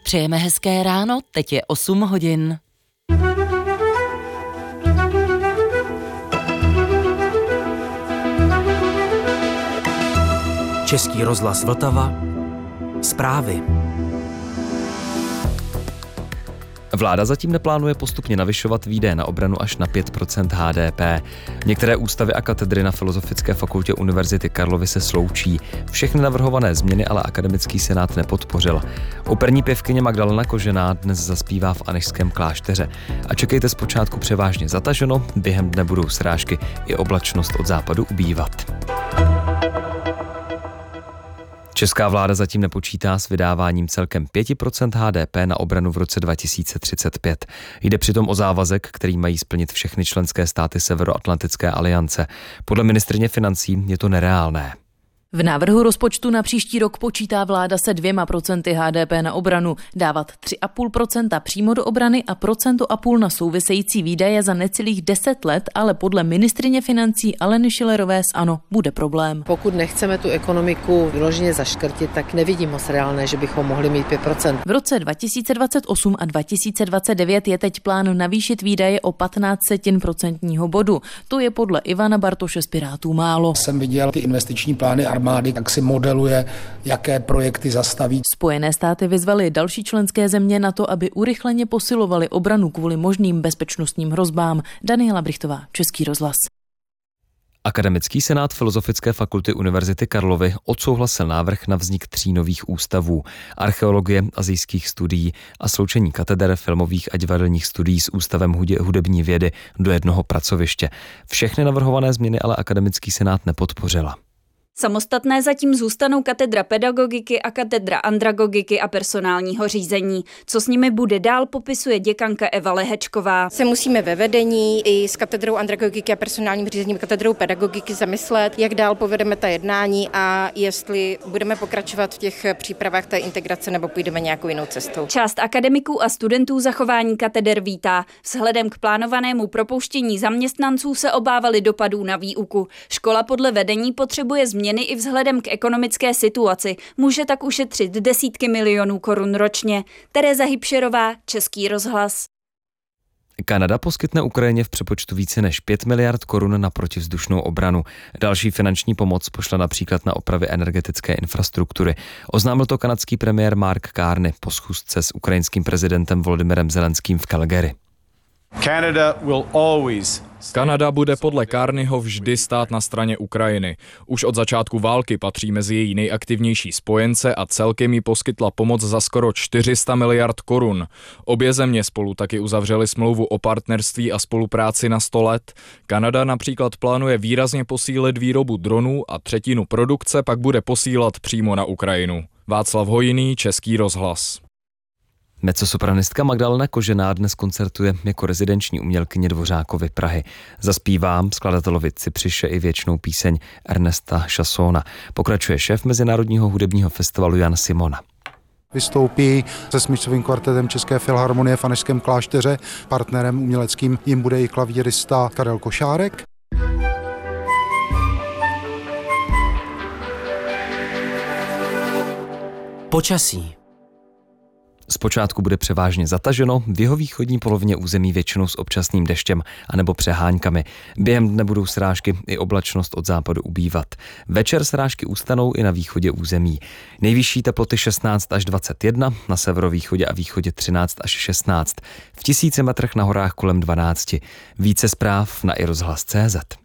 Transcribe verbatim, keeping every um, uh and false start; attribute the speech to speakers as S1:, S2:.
S1: Přejeme hezké ráno, teď je osm hodin.
S2: Český rozhlas Vltava. Zprávy.
S3: Vláda zatím neplánuje postupně navyšovat výdaje na obranu až na pět procent H D P. Některé ústavy a katedry na Filozofické fakultě Univerzity Karlovy se sloučí. Všechny navrhované změny ale akademický senát nepodpořil. Operní pěvkyně Magdalena Kožená dnes zaspívá v Anežském klášteře. A čekejte zpočátku převážně zataženo, během dne budou srážky i oblačnost od západu ubývat. Česká vláda zatím nepočítá s vydáváním celkem pět procent H D P na obranu v roce dva tisíce třicet pět. Jde přitom o závazek, který mají splnit všechny členské státy Severoatlantické aliance. Podle ministryně financí je to nereálné.
S1: V návrhu rozpočtu na příští rok počítá vláda se dvěma procenty H D P na obranu, dávat tři a půl procenta přímo do obrany a procento a půl na související výdaje za necelých deset let, ale podle ministryně financí Aleny Schillerové z ANO bude problém.
S4: Pokud nechceme tu ekonomiku vyloženě zaškrtit, tak nevidím moc reálné, že bychom mohli mít pět procent.
S1: V roce dva tisíce dvacet osm a dva tisíce dvacet devět je teď plán navýšit výdaje o patnáct setin procentního bodu. To je podle Ivana Bartoše z Pirátů málo.
S5: Jsem viděl ty investiční plány armády, tak si modeluje, jaké projekty zastaví.
S1: Spojené státy vyzvaly další členské země na to, aby urychleně posilovaly obranu kvůli možným bezpečnostním hrozbám. Daniela Brichtová, Český rozhlas.
S3: Akademický senát Filozofické fakulty Univerzity Karlovy odsouhlasil návrh na vznik tří nových ústavů: archeologie, asijských studií a sloučení kateder filmových a divadelních studií s ústavem hudební vědy do jednoho pracoviště. Všechny navrhované změny ale akademický senát nepodpořila.
S6: Samostatné zatím zůstanou katedra pedagogiky a katedra andragogiky a personálního řízení. Co s nimi bude dál, popisuje děkanka Eva Lehečková.
S7: Se musíme ve vedení i s katedrou andragogiky a personálním řízením katedrou pedagogiky zamyslet, jak dál povedeme ta jednání a jestli budeme pokračovat v těch přípravách té integrace nebo půjdeme nějakou jinou cestou.
S6: Část akademiků a studentů zachování kateder vítá. Vzhledem k plánovanému propouštění zaměstnanců se obávali dopadů na výuku. Škola podle vedení potřebuje změny i vzhledem k ekonomické situaci. Může tak ušetřit desítky milionů korun ročně. Tereza Hybšerová, Český rozhlas.
S3: Kanada poskytne Ukrajině v přepočtu více než pět miliard korun na protivzdušnou obranu. Další finanční pomoc pošle například na opravy energetické infrastruktury. Oznámil to kanadský premiér Mark Carney po schůzce s ukrajinským prezidentem Volodymyrem Zelenským v Calgary.
S8: Canada will always
S9: Kanada bude podle Carneyho vždy stát na straně Ukrajiny. Už od začátku války patří mezi její nejaktivnější spojence a celkem jí poskytla pomoc za skoro čtyři sta miliard korun. Obě země spolu taky uzavřely smlouvu o partnerství a spolupráci na sto let. Kanada například plánuje výrazně posílit výrobu dronů a třetinu produkce pak bude posílat přímo na Ukrajinu. Václav Hojný, Český rozhlas.
S3: Mezzosopranistka Magdalena Kožená dnes koncertuje jako rezidenční umělkyně Dvořákovy Prahy. Zaspívám skladatelovi Cypřiše i věčnou píseň Ernesta Chassona. Pokračuje šéf Mezinárodního hudebního festivalu Jan Simona.
S10: Vystoupí se smyčcovým kvartetem České filharmonie v Anežském klášteře. Partnerem uměleckým jim bude i klavírista Karel Košárek.
S2: Počasí.
S3: Zpočátku bude převážně zataženo, v jihovýchodní polovině území většinou s občasným deštěm anebo přeháňkami. Během dne budou srážky i oblačnost od západu ubývat. Večer srážky ustanou i na východě území. Nejvyšší teploty šestnáct až dvacet jedna, na severovýchodě a východě třináct až šestnáct. V tisíci metrech na horách kolem dvanáct. Více zpráv na i rozhlas tečka cé zet.